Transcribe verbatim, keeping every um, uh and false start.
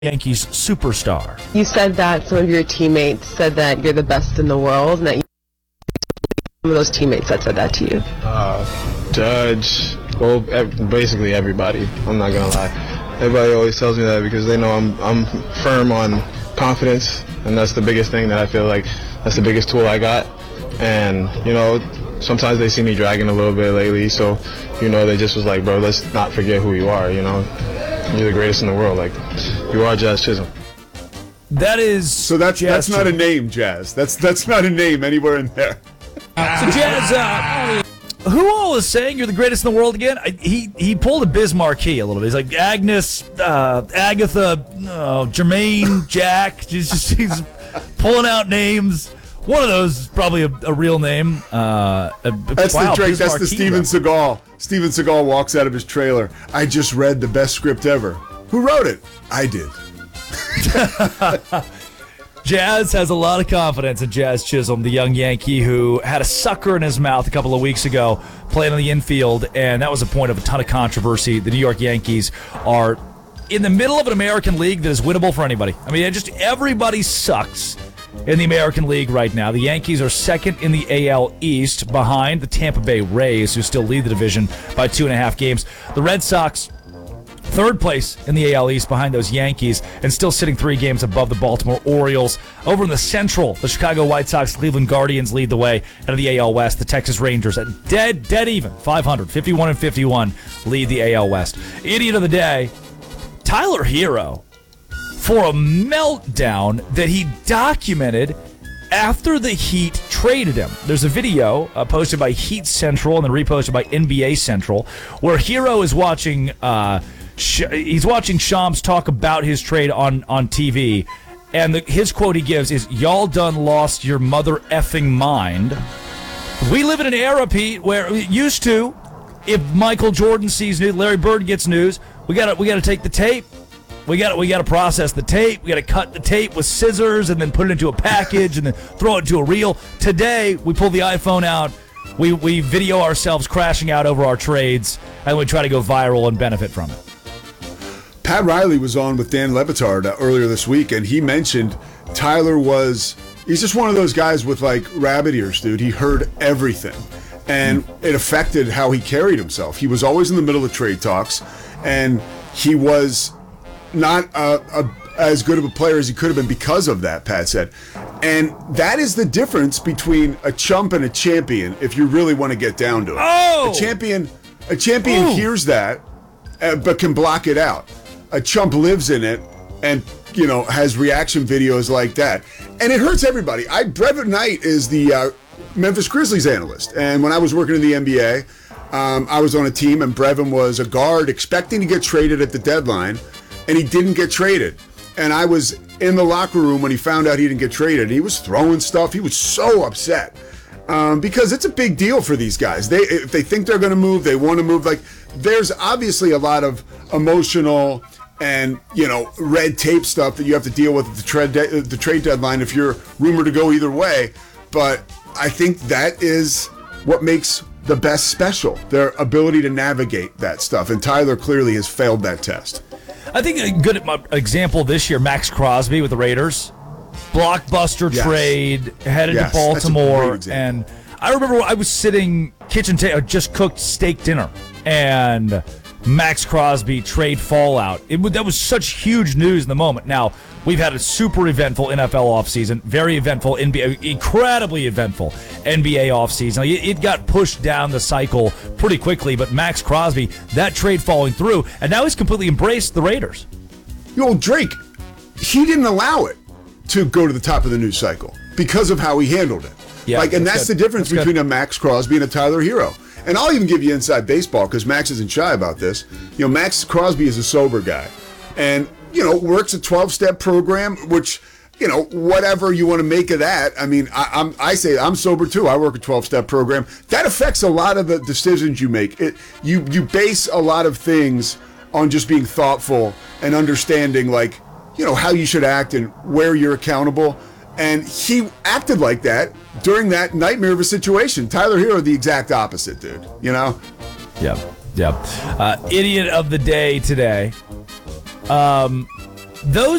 Yankees superstar. You said that some of your teammates said that you're the best in the world, and that you some of those teammates that said that to you. Uh, Judge, well, basically everybody. I'm not gonna lie. Everybody always tells me that because they know I'm I'm firm on confidence, and that's the biggest thing that I feel like that's the biggest tool I got. And you know, sometimes they see me dragging a little bit lately, so you know they just was like, bro, let's not forget who you are. You know, you're the greatest in the world. Like, you are Jazz Chisholm. That is so. That's Jazz that's not a name, Jazz. That's that's not a name anywhere in there. So Jazz, uh, who all is saying you're the greatest in the world again? I, he he pulled a Biz Marquee a little bit. He's like Agnes, uh, Agatha, oh, Jermaine, Jack. He's just he's pulling out names. One of those is probably a, a real name. Uh, that's wow, the Drake. Biz That's Marquee, the Steven Seagal. Steven Seagal walks out of his trailer. I just read the best script ever. Who wrote it? I did. Jazz has a lot of confidence in Jazz Chisholm, the young Yankee who had a sucker in his mouth a couple of weeks ago playing on the infield, and that was a point of a ton of controversy. The New York Yankees are in the middle of an American League that is winnable for anybody. I mean, just everybody sucks in the American League right now. The Yankees are second in the A L East behind the Tampa Bay Rays, who still lead the division by two and a half games. The Red Sox, third place in the A L East behind those Yankees, and still sitting three games above the Baltimore Orioles. Over in the Central, the Chicago White Sox, Cleveland Guardians lead the way. Out of the A L West, the Texas Rangers at dead, dead even, five hundred, fifty-one and fifty-one, lead the A L West. Idiot of the day, Tyler Hero, for a meltdown that he documented after the Heat traded him. There's a video uh, posted by Heat Central and then reposted by N B A Central where Hero is watching uh, sh- he's watching Shams talk about his trade on, on T V, and the, his quote he gives is, "Y'all done lost your mother effing mind." We live in an era, Pete, where used to, if Michael Jordan sees news, Larry Bird gets news, we gotta we gotta take the tape. We got we got to process the tape. We got to cut the tape with scissors and then put it into a package and then throw it into a reel. Today, we pull the iPhone out. We we video ourselves crashing out over our trades, and we try to go viral and benefit from it. Pat Riley was on with Dan Le Batard uh, earlier this week, and he mentioned Tyler was he's just one of those guys with like rabbit ears, dude. He heard everything, and it affected how he carried himself. He was always in the middle of trade talks, and he was not a, a, as good of a player as he could have been because of that, Pat said. And that is the difference between a chump and a champion, if you really want to get down to it. Oh! A champion, a champion Ooh. hears that, uh, but can block it out. A chump lives in it and, you know, has reaction videos like that. And it hurts everybody. I Brevin Knight is the uh, Memphis Grizzlies analyst. And when I was working in the N B A, um, I was on a team, and Brevin was a guard expecting to get traded at the deadline, and he didn't get traded. And I was in the locker room when he found out he didn't get traded. He was throwing stuff. He was so upset um, because it's a big deal for these guys. They if they think they're going to move, they want to move. Like, there's obviously a lot of emotional and, you know, red tape stuff that you have to deal with at the trade de- the trade deadline if you're rumored to go either way. But I think that is what makes the best special, their ability to navigate that stuff. And Tyler clearly has failed that test. I think a good example this year, Max Crosby with the Raiders. Blockbuster yes. trade, headed yes, to Baltimore. And I remember I was sitting kitchen table, just cooked steak dinner, and Max Crosby trade fallout. It, that was such huge news in the moment. Now, we've had a super eventful N F L offseason, very eventful N B A, incredibly eventful N B A offseason. It, it got pushed down the cycle pretty quickly, but Max Crosby, that trade falling through, and now he's completely embraced the Raiders. You know, Drake, he didn't allow it to go to the top of the news cycle because of how he handled it. Yeah, like, and that's, that's the difference that's between good. a Max Crosby and a Tyler Hero. And I'll even give you inside baseball because Max isn't shy about this. You know, Max Crosby is a sober guy, and you know works a twelve-step program, which, you know, whatever you want to make of that. I mean, I, I'm I say I'm sober too. I work a twelve-step program. That affects a lot of the decisions you make. It you you base a lot of things on just being thoughtful and understanding, like, you know, how you should act and where you're accountable. And he acted like that during that nightmare of a situation. Tyler Hero, the exact opposite, dude. You know? Yep, yep. Uh, idiot of the day today. Um, those